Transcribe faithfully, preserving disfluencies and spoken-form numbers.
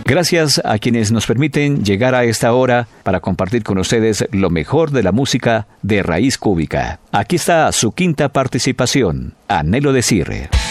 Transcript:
Gracias a quienes nos permiten llegar a esta hora para compartir con ustedes lo mejor de la música de Raíz Cúbica. Aquí está su quinta participación, Anhelo Decir.